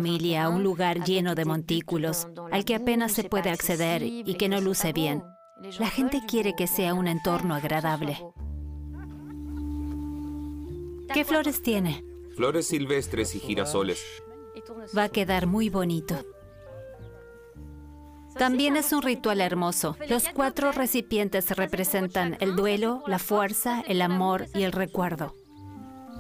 familia a un lugar lleno de montículos, al que apenas se puede acceder y que no luce bien. La gente quiere que sea un entorno agradable. ¿Qué flores tiene? Flores silvestres y girasoles. Va a quedar muy bonito. También es un ritual hermoso. Los 4 recipientes representan el duelo, la fuerza, el amor y el recuerdo.